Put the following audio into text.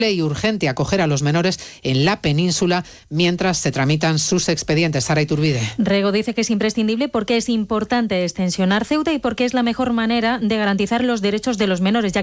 y urgente acoger a los menores en la península mientras se tramitan sus expedientes. Sara Iturbide. Rego dice que es imprescindible porque es importante extensionar Ceuta y porque es la mejor manera de garantizar los derechos de los menores, ya